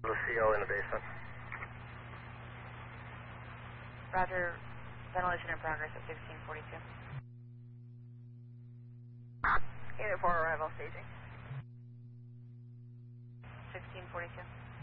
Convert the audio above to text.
The CO in the basement. Roger, ventilation in progress at 1642. Unit 4 arrival staging. 1642.